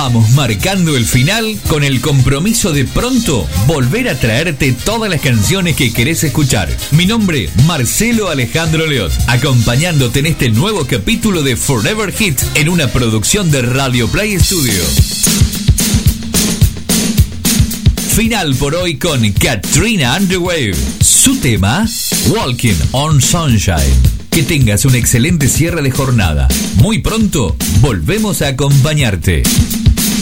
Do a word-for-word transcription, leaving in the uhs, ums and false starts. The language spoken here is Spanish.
Vamos marcando el final con el compromiso de pronto volver a traerte todas las canciones que querés escuchar. Mi nombre, Marcelo Alejandro León, acompañándote en este nuevo capítulo de Forever Hit en una producción de Radio Play Studio. Final por hoy con Katrina and the Wave. Su tema, Walking on Sunshine. Que tengas un excelente cierre de jornada. Muy pronto volvemos a acompañarte.